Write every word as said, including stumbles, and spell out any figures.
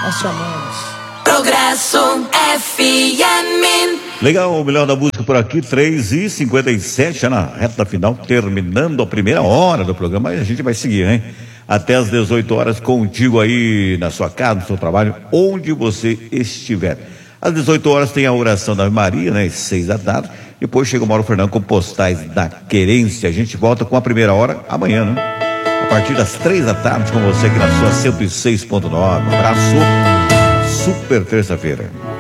Nós te amamos. Progresso F M. Legal, o melhor da música por aqui, três e cinquenta e sete, já na reta final, terminando a primeira hora do programa, mas a gente vai seguir, hein? Até às dezoito horas, contigo aí na sua casa, no seu trabalho, onde você estiver. Às dezoito horas tem a oração da Ave Maria, né? Às seis da tarde. Depois chega o Mauro Fernando com postais da querência. A gente volta com a primeira hora amanhã, né? A partir das três da tarde com você aqui na sua cento e seis ponto nove. Um abraço, super terça-feira.